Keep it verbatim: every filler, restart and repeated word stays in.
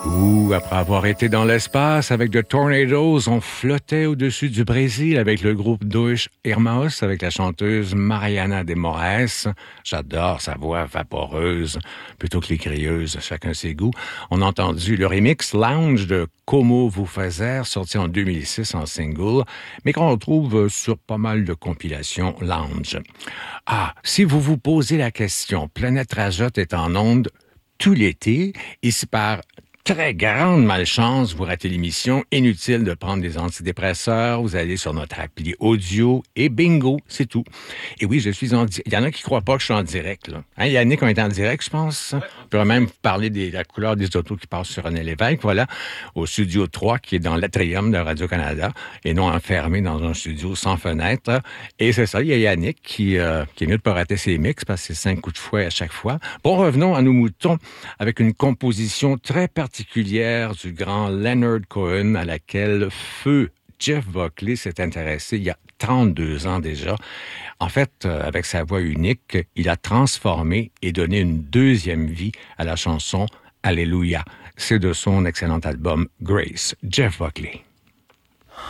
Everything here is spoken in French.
Ouh, après avoir été dans l'espace avec The Tornadoes, on flottait au-dessus du Brésil avec le groupe Dos Irmãos, avec la chanteuse Mariana de Moraes. J'adore sa voix vaporeuse, plutôt que les crieuses, chacun ses goûts. On a entendu le remix Lounge de Como Vous Fazer, sorti en deux mille six en single, mais qu'on retrouve sur pas mal de compilations lounge. Ah, si vous vous posez la question, Planète Rajotte est en onde tout l'été, et si par très grande malchance, vous ratez l'émission, inutile de prendre des antidépresseurs, vous allez sur notre appli audio et bingo, c'est tout. Et oui, je suis en direct. Il y en a qui croient pas que je suis en direct, là. Hein, Yannick, on est en direct, je pense. Ouais. On pourrait même parler de la couleur des autos qui passent sur René Lévesque, voilà, au studio trois, qui est dans l'atrium de Radio-Canada, et non enfermé dans un studio sans fenêtre. Et c'est ça, il y a Yannick qui, euh, qui est mieux de pas rater ses mix, parce que c'est cinq coups de fouet à chaque fois. Bon, revenons à nos moutons, avec une composition très particulière particulière du grand Leonard Cohen à laquelle feu Jeff Buckley s'est intéressé il y a trente-deux ans déjà. En fait, euh, avec sa voix unique, il a transformé et donné une deuxième vie à la chanson Alléluia. C'est de son excellent album Grace, Jeff Buckley.